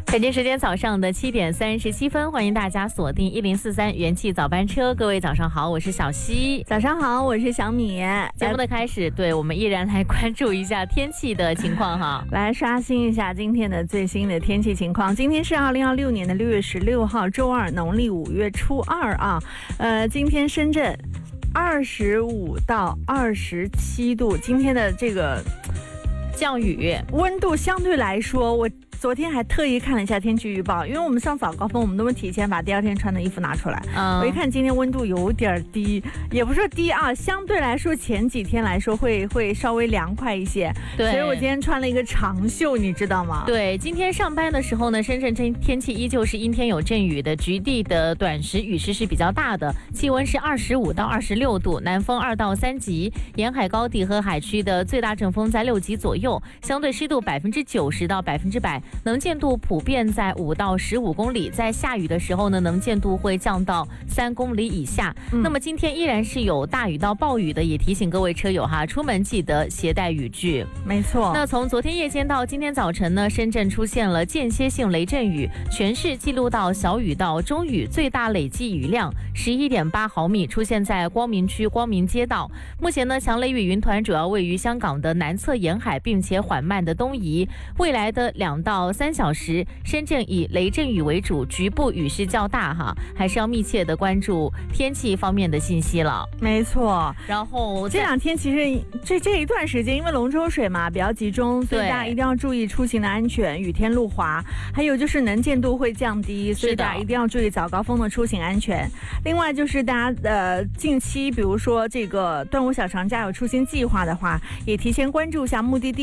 北京时间早上的7点37分，欢迎大家锁定1043元气早班车。各位早上好，我是小溪。 早上好，我是小米。 节目的开始，对我们依然来关注一下天气的情况哈。 来刷新一下今天的最新的天气情况。今天是2026年的6月16号，周二，农历5月初2啊。今天深圳25到27度，今天的这个降雨温度相对来说，我昨天还特意看了一下天气预报，因为我们上早高峰，我们都会提前把第二天穿的衣服拿出来。我一看今天温度有点低，也不是说低啊，相对来说前几天来说会稍微凉快一些。 对， 所以我今天穿了一个长袖，你知道吗？ 对，今天上班的时候呢，深圳天气依旧是阴天有阵雨的，局地的短时雨势是比较大的，气温是25到26度，南风2到3级，沿海高地和海区的最大阵风在6级左右，相对湿度90%到100%。能见度普遍在5到15公里，在下雨的时候呢，能见度会降到3公里以下。那么今天依然是有大雨到暴雨的，也提醒各位车友哈，出门记得携带雨具。 没错。 那从昨天夜间到今天早晨呢，深圳出现了间歇性雷阵雨，全市记录到小雨到中雨，最大累计雨量11.8毫米，出现在光明区光明街道。目前呢，强雷雨云团主要位于香港的南侧沿海，并且缓慢的东移。未来的2到3小时，深圳以雷阵雨为主，局部雨势较大哈，还是要密切的关注天气方面的信息了。 没错。 然后这2天其实这一段时间，因为龙舟水嘛比较集中，所以大家一定要注意出行的安全，雨天路滑，还有就是能见度会降低，所以大家一定要注意早高峰的出行安全。另外就是大家近期比如说这个端午小长假有出行计划的话，也提前关注一下目的地。